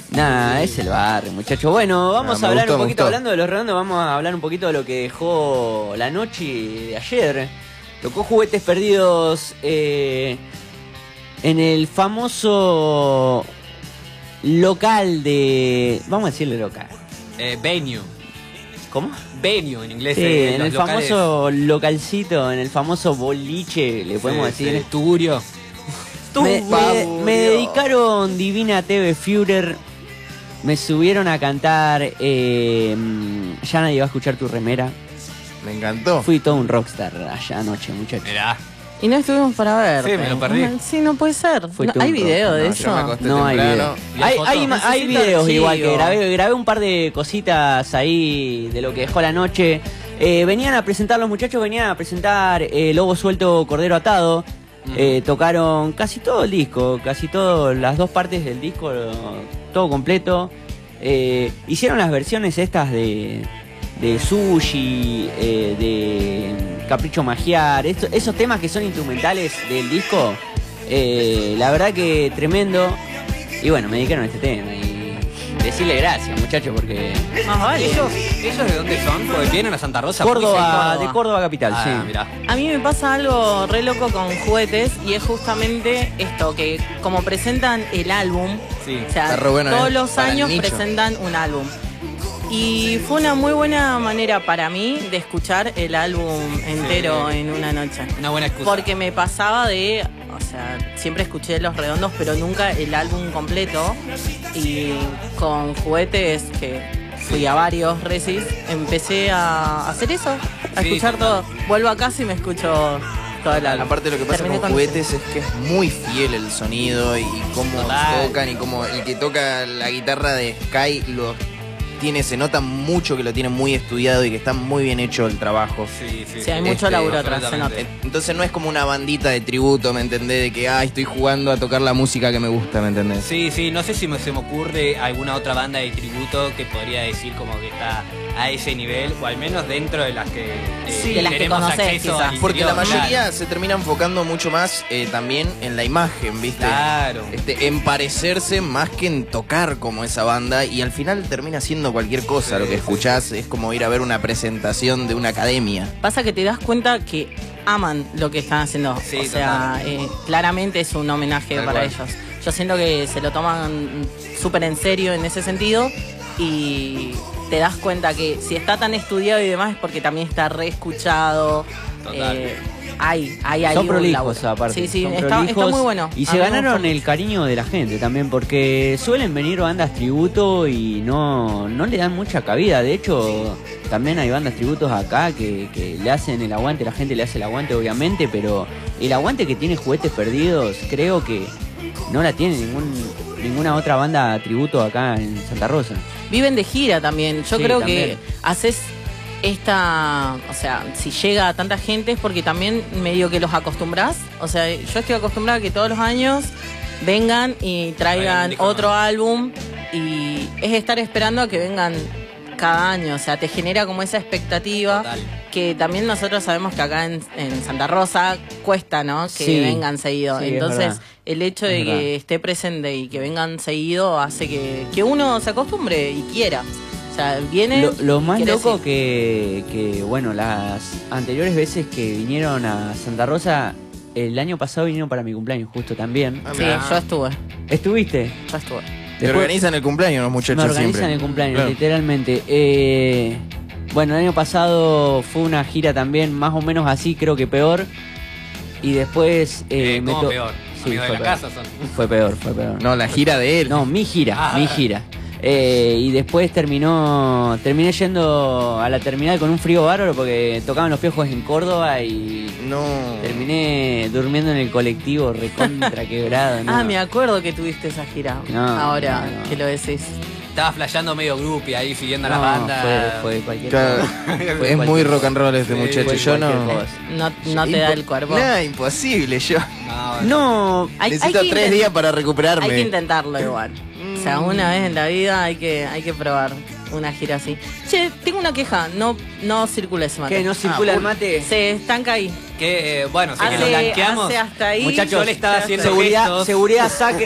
Nada, es el barrio, muchachos. Bueno, vamos a hablar un poquito, hablando de los redondos, vamos a hablar un poquito de lo que dejó la noche de ayer. Tocó Juguetes Perdidos en el famoso local de... Vamos a decirle local. Venue. ¿Cómo? Venue en inglés. Sí, en el locales... famoso localcito, en el famoso boliche, le podemos decir. Sí, Tugurio. Me dedicaron Divina TV Führer. Me subieron a cantar Ya nadie va a escuchar tu remera. Me encantó. Fui todo un rockstar allá anoche, muchachos. Mirá. Y no estuvimos para ver. Sí, me lo perdí. Sí, no puede ser. ¿Hay video de eso? No hay video. Hay videos igual que grabé un par de cositas ahí de lo que dejó la noche. Venían a presentar, los muchachos venían a presentar Lobo Suelto, Cordero Atado. Tocaron casi todo el disco, casi todas las dos partes del disco, todo completo. Hicieron las versiones estas de Sushi, de Capricho Magiar, esos temas que son instrumentales del disco. La verdad que tremendo. Y bueno, me dedicaron a este tema y decirle gracias, muchachos, porque... Vale. ¿Ellos de dónde son? Porque vienen a Santa Rosa. Córdoba, de Córdoba capital, sí. Mirá. A mí me pasa algo re loco con Juguetes y es justamente esto, que como presentan el álbum, Sí. o sea, Está re bueno, todos los para el años nicho. presentan un álbum. Y fue una muy buena manera para mí de escuchar el álbum entero en una noche. Una buena excusa. Porque me pasaba de, o sea, siempre escuché Los Redondos, pero nunca el álbum completo. Y con Juguetes, que fui a varios recis, empecé a hacer eso, a Sí, escuchar total. todo. Vuelvo a casa y me escucho todo el álbum. Aparte lo que pasa Terminé con Juguetes es que es muy fiel el sonido y cómo Total. tocan y cómo el que toca la guitarra de Sky se nota mucho que lo tiene muy estudiado y que está muy bien hecho el trabajo. Sí, hay mucho laburo atrás, se nota. absolutamente. Entonces no es como una bandita de tributo, ¿me entendés? De que, estoy jugando a tocar la música que me gusta, ¿me entendés? Sí, no sé si se me ocurre alguna otra banda de tributo que podría decir como que está a ese nivel, o al menos dentro de las que, de las que tenemos conocés, acceso quizás. al Porque la interior. mayoría Claro. se termina enfocando mucho más también en la imagen, ¿viste? Claro. En parecerse más que en tocar como esa banda, y al final termina siendo cualquier cosa. Lo que escuchás es como ir a ver una presentación de una academia. Pasa que te das cuenta que aman lo que están haciendo. Sí, o sea, claramente es un homenaje Tal para cual. ellos. Yo siento que se lo toman súper en serio en ese sentido y te das cuenta que si está tan estudiado y demás es porque también está re escuchado. Total. Hay ahí Son un prolijos laburo. aparte. Sí, son está prolijos, muy bueno. Y A se mí me ganaron gusta el mucho. cariño de la gente también, porque suelen venir bandas tributo y no le dan mucha cabida. De hecho, también hay bandas tributos acá que le hacen el aguante, la gente le hace el aguante obviamente, pero el aguante que tiene Juguetes Perdidos creo que no la tiene ninguna otra banda tributo acá en Santa Rosa. Viven de gira también. Yo Sí, creo también. que haces o sea, si llega a tanta gente es porque también medio que los acostumbras. O sea, yo estoy acostumbrada a que todos los años vengan y traigan disco otro nuevo. álbum y es estar esperando a que vengan cada año. O sea, te genera como esa expectativa. Total. Que también nosotros sabemos que acá en Santa Rosa cuesta, ¿no? Que Sí. vengan seguido. Sí, es Entonces, verdad. el hecho de Es que verdad. esté presente y que vengan seguido hace que uno se acostumbre y quiera. O sea, viene. Lo más quiere loco decir. que, bueno, las anteriores veces que vinieron a Santa Rosa, el año pasado vinieron para mi cumpleaños justo también. Sí, yo estuve. ¿Estuviste? Yo estuve. Te organizan el cumpleaños los muchachos Me organizan siempre. el cumpleaños, Claro. literalmente. Bueno, el año pasado fue una gira también más o menos así, creo que peor. Y después... ¿Cómo peor? Sí, Amigos de fue la peor. casa son. Fue peor. No, la gira de él. No, mi gira, Ah. mi gira. Y después terminé yendo a la terminal con un frío bárbaro porque tocaban Los Piojos en Córdoba y No. terminé durmiendo en el colectivo recontra quebrado. ¿no? Me acuerdo que tuviste esa gira. No, Ahora no. que lo decís. Estaba flasheando medio groupie ahí siguiendo a No, las bandas. fue cualquier Claro, cosa. Fue es cualquier muy rock cosa. and roll este Sí, muchacho. fue Yo no. cualquier cosa. No te da el cuerpo. Nada, imposible. Yo No, necesito que 3 días para recuperarme. Hay que intentarlo igual. O sea, una vez en la vida hay que probar una gira así. Che, tengo una queja. No circula ese mate. ¿qué? ¿No circula el mate? Se estanca ahí. Que, bueno, sé que lo blanqueamos. Hace hasta ahí. Muchachos, Yo le estaba haciendo seguridad, gestos. seguridad, saque.